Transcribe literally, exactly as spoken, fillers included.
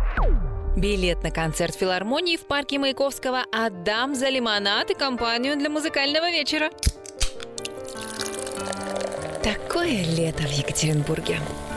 Билет на концерт филармонии в парке Маяковского отдам за лимонад и компанию для музыкального вечера. Такое лето в Екатеринбурге.